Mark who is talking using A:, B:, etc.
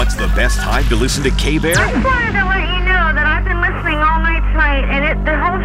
A: What's the best time to listen to K-Bear?
B: I just wanted to let you know that I've been listening all night tonight, and the whole